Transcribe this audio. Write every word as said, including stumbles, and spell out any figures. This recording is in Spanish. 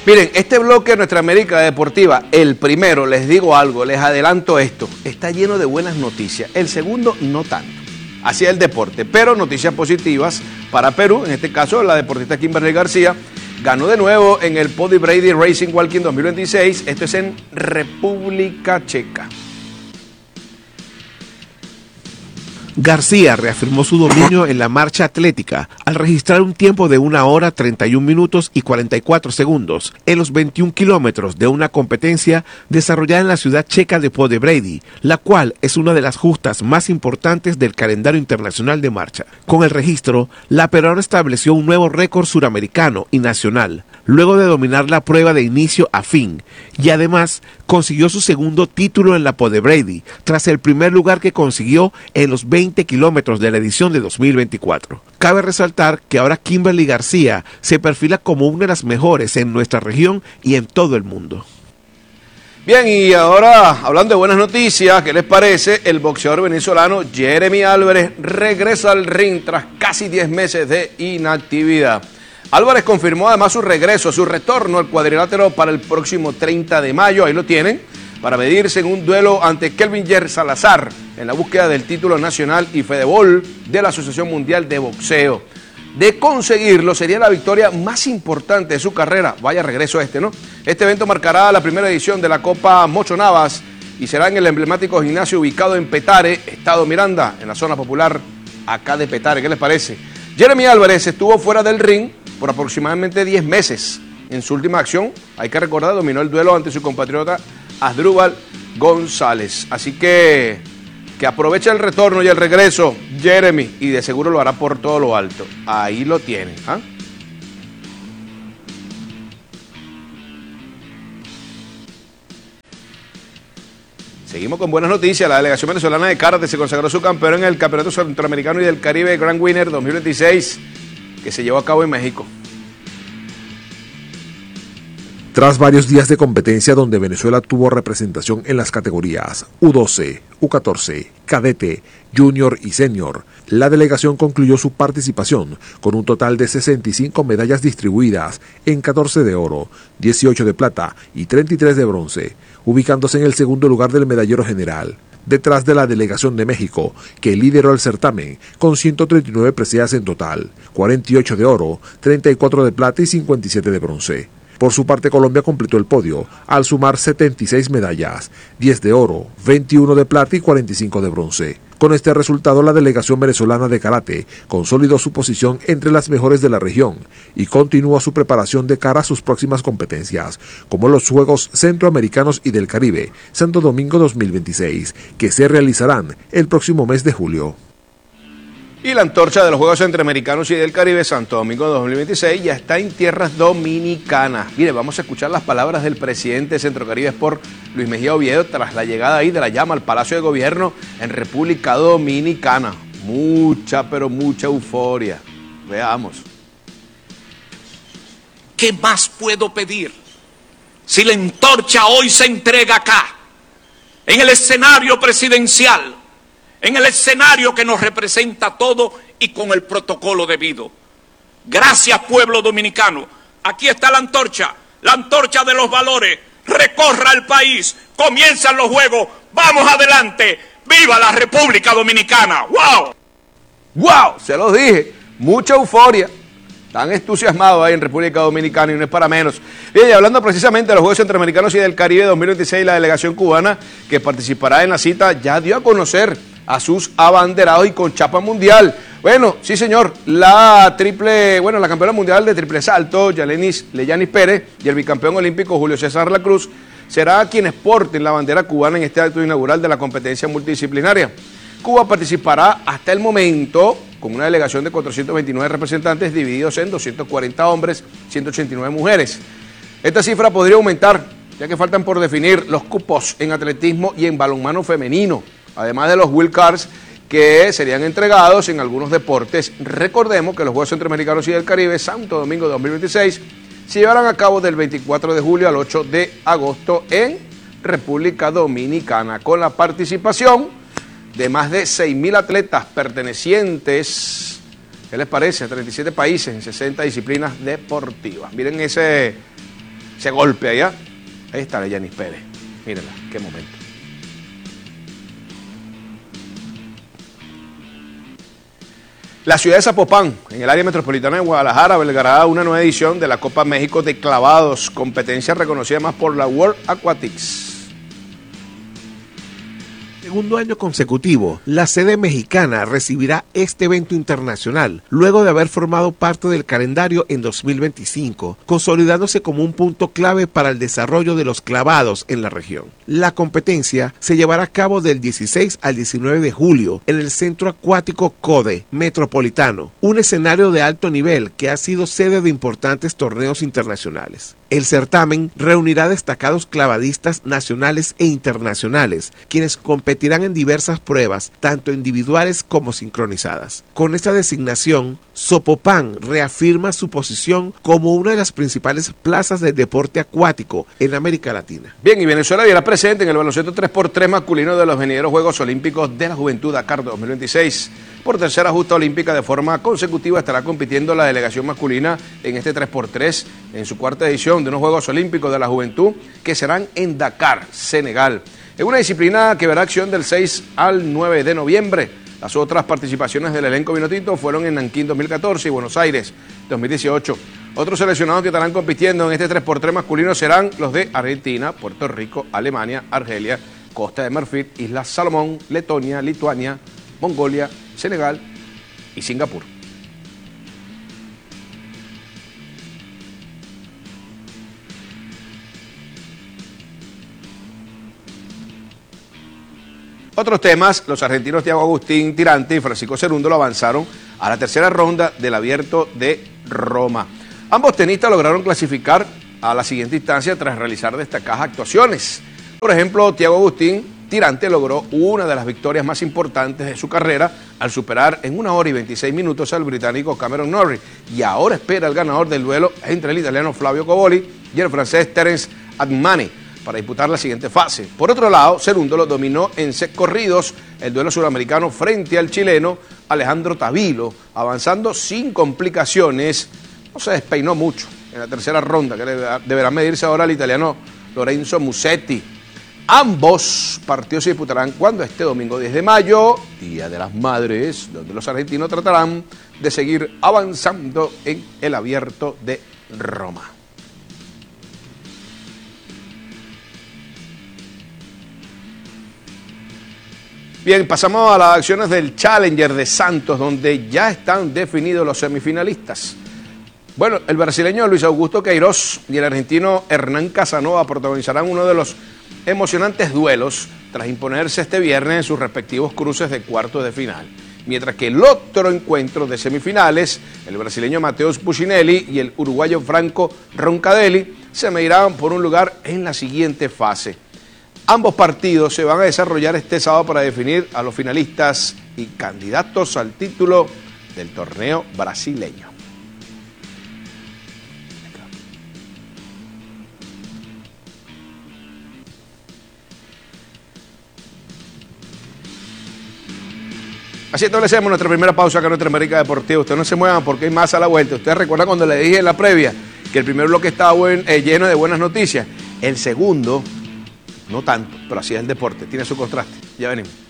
Miren, este bloque de Nuestra América Deportiva, el primero, les digo algo, les adelanto esto, está lleno de buenas noticias. El segundo, no tanto. Así es el deporte, pero noticias positivas para Perú, en este caso la deportista Kimberly García, ganó de nuevo en el Pody Brady Racing Walking dos mil veintiséis, esto es en República Checa. García reafirmó su dominio en la marcha atlética al registrar un tiempo de una hora treinta y un minutos y cuarenta y cuatro segundos en los veintiún kilómetros de una competencia desarrollada en la ciudad checa de Pody Brady, la cual es una de las justas más importantes del calendario internacional de marcha. Con el registro, la peruana estableció un nuevo récord suramericano y nacional, luego de dominar la prueba de inicio a fin, y además consiguió su segundo título en la Pody Brady, tras el primer lugar que consiguió en los veinte kilómetros de la edición de dos mil veinticuatro. Cabe resaltar que ahora Kimberly García se perfila como una de las mejores en nuestra región y en todo el mundo. Bien, y ahora, hablando de buenas noticias, ¿qué les parece? El boxeador venezolano Jeremy Álvarez regresa al ring tras casi diez meses de inactividad. Álvarez confirmó además su regreso, su retorno al cuadrilátero para el próximo treinta de mayo, ahí lo tienen, para medirse en un duelo ante Kelvin Yer Salazar en la búsqueda del título nacional y Fedebol de la Asociación Mundial de Boxeo. De conseguirlo, sería la victoria más importante de su carrera. Vaya regreso este, ¿no? Este evento marcará la primera edición de la Copa Mocho Navas y será en el emblemático gimnasio ubicado en Petare, Estado Miranda, en la zona popular acá de Petare. ¿Qué les parece? Jeremy Álvarez estuvo fuera del ring por aproximadamente diez meses. En su última acción, hay que recordar, dominó el duelo ante su compatriota Asdrúbal González. Así que, que aprovecha el retorno y el regreso, Jeremy, y de seguro lo hará por todo lo alto. Ahí lo tienen. ¿Ah? Seguimos con buenas noticias. La delegación venezolana de karate se consagró su campeón en el Campeonato Centroamericano y del Caribe Grand Winner dos mil veintiséis, que se llevó a cabo en México. Tras varios días de competencia donde Venezuela tuvo representación en las categorías U doce, U catorce, Cadete, Junior y Senior, la delegación concluyó su participación con un total de sesenta y cinco medallas distribuidas en catorce de oro, dieciocho de plata y treinta y tres de bronce, ubicándose en el segundo lugar del medallero general, detrás de la delegación de México, que lideró el certamen con ciento treinta y nueve preseas en total, cuarenta y ocho de oro, treinta y cuatro de plata y cincuenta y siete de bronce. Por su parte, Colombia completó el podio al sumar setenta y seis medallas, diez de oro, veintiuno de plata y cuarenta y cinco de bronce. Con este resultado, la delegación venezolana de karate consolidó su posición entre las mejores de la región y continúa su preparación de cara a sus próximas competencias, como los Juegos Centroamericanos y del Caribe, Santo Domingo dos mil veintiséis, que se realizarán el próximo mes de julio. Y la antorcha de los Juegos Centroamericanos y del Caribe Santo Domingo dos mil veintiséis ya está en tierras dominicanas. Mire, vamos a escuchar las palabras del presidente de Centro Caribe Sport, Luis Mejía Oviedo, tras la llegada ahí de la llama al Palacio de Gobierno en República Dominicana. Mucha, pero mucha euforia. Veamos. ¿Qué más puedo pedir si la antorcha hoy se entrega acá, en el escenario presidencial, en el escenario que nos representa todo y con el protocolo debido? Gracias, pueblo dominicano. Aquí está la antorcha, la antorcha de los valores. Recorra el país, comienzan los juegos, vamos adelante. ¡Viva la República Dominicana! ¡Wow! ¡Wow! Se los dije, mucha euforia. Están entusiasmados ahí en República Dominicana y no es para menos. Bien, y hablando precisamente de los Juegos Centroamericanos y del Caribe dos mil veintiséis, la delegación cubana que participará en la cita ya dio a conocer a sus abanderados y con chapa mundial. Bueno, sí señor, la triple, bueno, la campeona mundial de triple salto, Yalenis Leyanis Pérez, y el bicampeón olímpico Julio César La Cruz será quienes porten la bandera cubana en este acto inaugural de la competencia multidisciplinaria. Cuba participará hasta el momento con una delegación de cuatrocientos veintinueve representantes divididos en doscientos cuarenta hombres, ciento ochenta y nueve mujeres. Esta cifra podría aumentar, ya que faltan por definir los cupos en atletismo y en balonmano femenino, además de los wild cards que serían entregados en algunos deportes. Recordemos que los Juegos Centroamericanos y del Caribe Santo Domingo dos mil veintiséis se llevarán a cabo del veinticuatro de julio al ocho de agosto en República Dominicana, con la participación de más de seis mil atletas pertenecientes, ¿qué les parece?, a treinta y siete países en sesenta disciplinas deportivas. Miren ese, ese golpe allá. Ahí está la Yanis Pérez. Mírenla, qué momento. La ciudad de Zapopan, en el área metropolitana de Guadalajara, albergará una nueva edición de la Copa México de Clavados, competencia reconocida más por la World Aquatics. Segundo año consecutivo, la sede mexicana recibirá este evento internacional, luego de haber formado parte del calendario en dos mil veinticinco, consolidándose como un punto clave para el desarrollo de los clavados en la región. La competencia se llevará a cabo del dieciséis al diecinueve de julio en el Centro Acuático CODE Metropolitano, un escenario de alto nivel que ha sido sede de importantes torneos internacionales. El certamen reunirá destacados clavadistas nacionales e internacionales, quienes competirán en diversas pruebas, tanto individuales como sincronizadas. Con esta designación, Zapopan reafirma su posición como una de las principales plazas del deporte acuático en América Latina. Bien, y Venezuela irá presente en el baloncesto tres por tres masculino de los venideros Juegos Olímpicos de la Juventud Dakar dos mil veintiséis. Por tercera justa olímpica de forma consecutiva estará compitiendo la delegación masculina en este tres por tres en su cuarta edición de unos Juegos Olímpicos de la Juventud que serán en Dakar, Senegal. En una disciplina que verá acción del seis al nueve de noviembre. Las otras participaciones del elenco vinotito fueron en Nankín dos mil catorce y Buenos Aires dos mil dieciocho. Otros seleccionados que estarán compitiendo en este tres por tres masculino serán los de Argentina, Puerto Rico, Alemania, Argelia, Costa de Marfil, Islas Salomón, Letonia, Lituania, Mongolia, Senegal y Singapur. Otros temas, los argentinos Thiago Agustín Tirante y Francisco Cerúndolo avanzaron a la tercera ronda del Abierto de Roma. Ambos tenistas lograron clasificar a la siguiente instancia tras realizar destacadas actuaciones. Por ejemplo, Thiago Agustín Tirante logró una de las victorias más importantes de su carrera al superar en una hora y veintiséis minutos al británico Cameron Norrie, y ahora espera el ganador del duelo entre el italiano Flavio Cobolli y el francés Terence Agmani para disputar la siguiente fase. Por otro lado, Cerúndolo dominó en set corridos el duelo sudamericano frente al chileno Alejandro Tavilo, avanzando sin complicaciones. No se despeinó mucho en la tercera ronda, que deberá medirse ahora el italiano Lorenzo Musetti. Ambos partidos se disputarán cuando este domingo diez de mayo, Día de las Madres, donde los argentinos tratarán de seguir avanzando en el Abierto de Roma. Bien, pasamos a las acciones del Challenger de Santos, donde ya están definidos los semifinalistas. Bueno, el brasileño Luis Augusto Queiroz y el argentino Hernán Casanova protagonizarán uno de los emocionantes duelos tras imponerse este viernes en sus respectivos cruces de cuartos de final. Mientras que el otro encuentro de semifinales, el brasileño Mateus Puccinelli y el uruguayo Franco Roncadelli, se medirán por un lugar en la siguiente fase. Ambos partidos se van a desarrollar este sábado para definir a los finalistas y candidatos al título del torneo brasileño. Así establecemos nuestra primera pausa acá en nuestra América Deportiva. Ustedes no se muevan porque hay más a la vuelta. Ustedes recuerdan cuando le dije en la previa que el primer bloque estaba buen, eh, lleno de buenas noticias. El segundo, no tanto, pero así es el deporte, tiene su contraste. Ya venimos.